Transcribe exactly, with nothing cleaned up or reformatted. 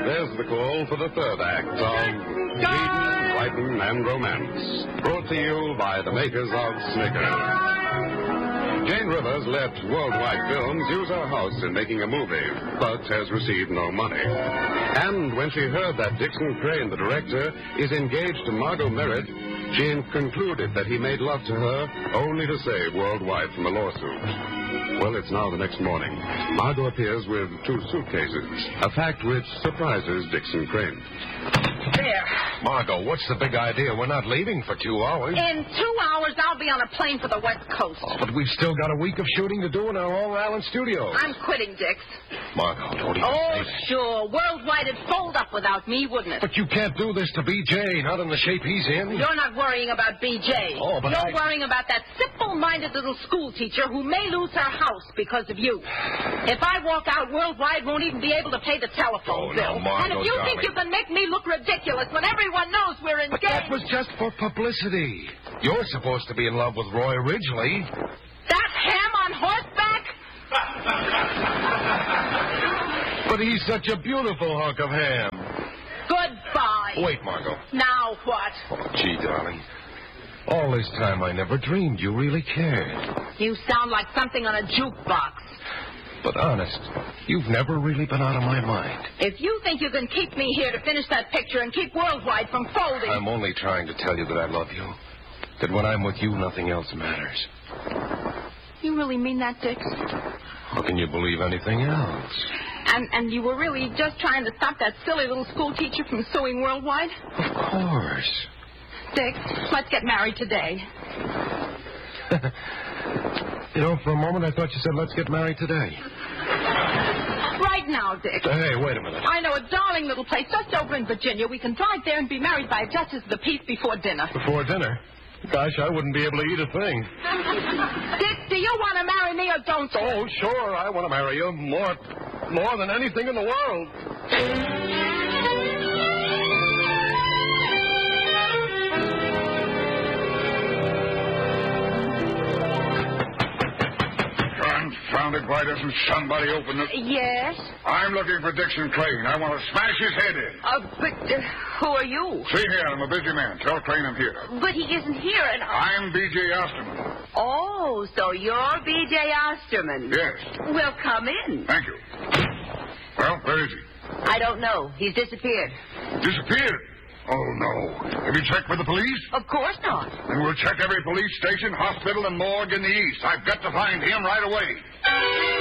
there's the call for the third act of Eden, Brighton, and Romance. Brought to you by the makers of Snickers. Jane Rivers let Worldwide Films use her house in making a movie, but has received no money. And when she heard that Dixon Crane, the director, is engaged to Margot Merritt, she concluded that he made love to her only to save Worldwide from a lawsuit. Well, it's now the next morning. Margot appears with two suitcases, a fact which surprises Dixon Crane. There. Margot, what's the big idea? We're not leaving for two hours. In two hours, I'll be on a plane for the West Coast. Oh, but we've still got a week of shooting to do in our Long Island studios. I'm quitting, Dix. Margot, don't even Oh, say that. sure. Worldwide would fold up without me, wouldn't it? But you can't do this to B J, not in the shape he's in. You're not worrying about B J. Oh, but You're I... worrying about that simple-minded little school teacher who may lose her house because of you. If I walk out, Worldwide won't even be able to pay the telephone Oh, bill. no, Margot, and if you darling. think you can make me look ridiculous when everyone knows we're engaged... But that was just for publicity. You're supposed to be in love with Roy originally. That ham on horseback? But he's such a beautiful hunk of ham. Goodbye. Wait, Margot. Now what? Oh, gee, darling. All this time I never dreamed you really cared. You sound like something on a jukebox. But honest, you've never really been out of my mind. If you think you can keep me here to finish that picture and keep Worldwide from folding... I'm only trying to tell you that I love you. That when I'm with you, nothing else matters. You really mean that, Dix? How can you believe anything else? And and you were really just trying to stop that silly little school teacher from suing Worldwide? Of course. Dix, let's get married today. You know, for a moment I thought you said, let's get married today. Right now, Dick. Hey, wait a minute. I know a darling little place just over in Virginia. We can drive there and be married by a justice of the peace before dinner. Before dinner? Gosh, I wouldn't be able to eat a thing. Dick, do you want to marry me or don't you? Oh, sure, I want to marry you more, more than anything in the world. Confounded, why doesn't somebody open it? Yes? I'm looking for Dixon Crane. I want to smash his head in. Uh, but uh, who are you? See here, I'm a busy man. Tell Crane I'm here. But he isn't here, and... I'm B J Osterman. Oh, so you're B J Osterman. Yes. Well, come in. Thank you. Well, where is he? I don't know. He's disappeared. Disappeared? Oh, no. Have you checked with the police? Of course not. Then we'll check every police station, hospital, and morgue in the East. I've got to find him right away.